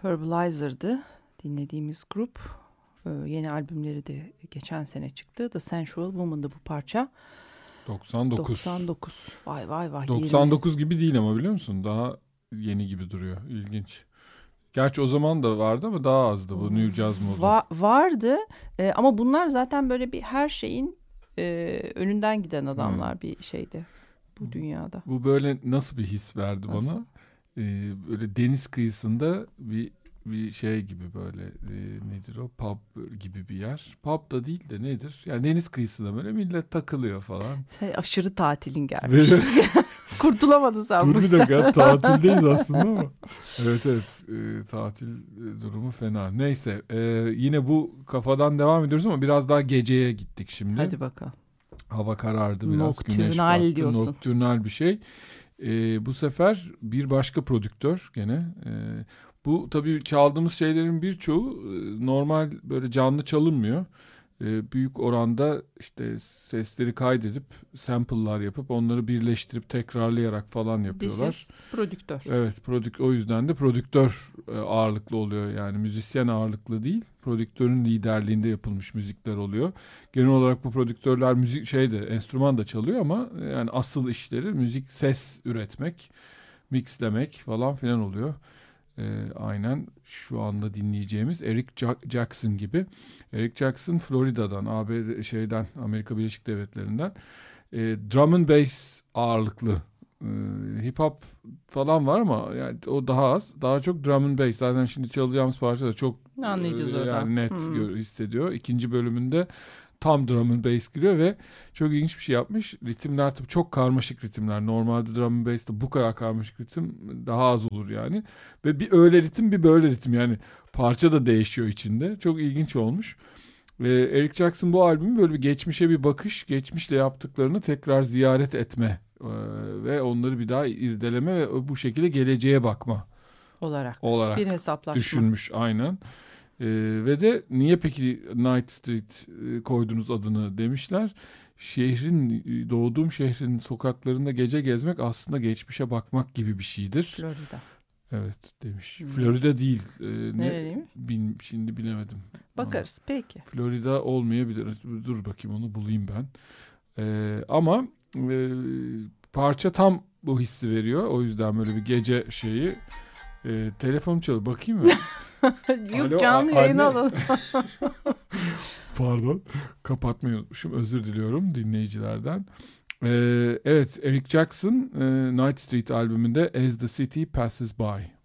Herbalizer'dı dinlediğimiz grup. Yeni albümleri de geçen sene çıktı. The Sensual Woman'dı bu parça. 99. Vay vay vay. 99 20. Gibi değil ama biliyor musun? Daha yeni gibi duruyor. İlginç. Gerçi o zaman da vardı ama daha azdı bu New Jazz modu. Vardı ama bunlar zaten böyle bir her şeyin önünden giden adamlar bir şeydi bu dünyada. Bu böyle nasıl bir his verdi nasıl? bana? Böyle deniz kıyısında bir şey gibi böyle nedir o, pub gibi bir yer. Pub da değil de nedir? Yani deniz kıyısında böyle millet takılıyor falan. Aşırı tatilin gelmiş. Kurtulamadın sen bu. Dur bir dakika, tatildeyiz aslında ama. Evet tatil durumu fena. Neyse yine bu kafadan devam ediyoruz ama biraz daha geceye gittik şimdi. Hadi bakalım. Hava karardı biraz. Nokturnal Güneş battı. diyorsun. Nokturnal bir şey. Bu sefer bir başka prodüktör gene. Bu tabii çaldığımız şeylerin birçoğu normal böyle canlı çalınmıyor. Büyük oranda işte sesleri kaydedip sample'lar yapıp onları birleştirip tekrarlayarak falan yapıyorlar. This is prodüktör. Evet, o yüzden de prodüktör ağırlıklı oluyor, yani müzisyen ağırlıklı değil. Prodüktörün liderliğinde yapılmış müzikler oluyor. Genel olarak bu prodüktörler enstrüman da çalıyor ama yani asıl işleri müzik, ses üretmek, mixlemek falan filan oluyor. Aynen şu anda dinleyeceğimiz Eric Jackson gibi. Eric Jackson Florida'dan, Amerika Birleşik Devletleri'nden. Drum and bass ağırlıklı. Hip hop falan var ama yani o daha az. Daha çok drum and bass. Zaten şimdi çalacağımız parça da çok anlayacağız yani net hissediyor. İkinci bölümünde tam drum and bass giriyor ve çok ilginç bir şey yapmış. Ritimler tabii çok karmaşık ritimler. Normalde drum and bass'te bu kadar karmaşık ritim daha az olur yani. Ve bir öyle ritim bir böyle ritim, yani parça da değişiyor içinde. Çok ilginç olmuş. Eric Jackson bu albümü böyle bir geçmişe bir bakış, geçmişle yaptıklarını tekrar ziyaret etme ve onları bir daha irdeleme ve bu şekilde geleceğe bakma olarak bir hesaplaşma düşünmüş aynen. Ve de niye peki Night Street koydunuz adını demişler. Doğduğum şehrin sokaklarında gece gezmek aslında geçmişe bakmak gibi bir şeydir. Florida. Evet demiş. Florida değil. Nereliyim? Şimdi bilemedim. Bakarız peki. Florida olmayabilir. Dur bakayım, onu bulayım ben. Ama parça tam bu hissi veriyor. O yüzden böyle bir gece şeyi. Telefon çalıyor. Bakayım mı? Yok, canlı yayın alalım. Pardon. Kapatmayı unutmuşum. Özür diliyorum dinleyicilerden. Evet, Eric Jackson Night Street albümünde As the City Passes By.